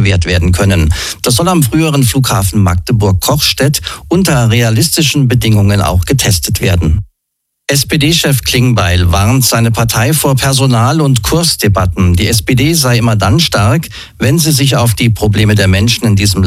gewährt werden können. Das soll am früheren Flughafen Magdeburg-Kochstedt unter realistischen Bedingungen auch getestet werden. SPD-Chef Klingbeil warnt seine Partei vor Personal- und Kursdebatten. Die SPD sei immer dann stark, wenn sie sich auf die Probleme der Menschen in diesem